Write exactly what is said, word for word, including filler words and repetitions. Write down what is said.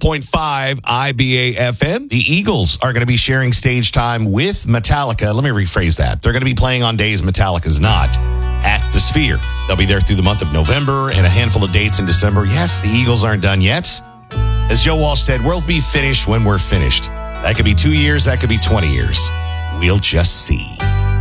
point five I B A F M. The Eagles are going to be sharing stage time with Metallica. Let me rephrase that. They're going to be playing on days Metallica's not at the Sphere. They'll be there through the month of November and a handful of dates in December. Yes, the Eagles aren't done yet. As Joe Walsh said, we'll be finished when we're finished. That could be two years. That could be twenty years. We'll just see.